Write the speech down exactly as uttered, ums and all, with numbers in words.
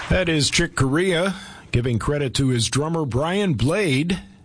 That is Chick Corea giving credit to his drummer Brian Blade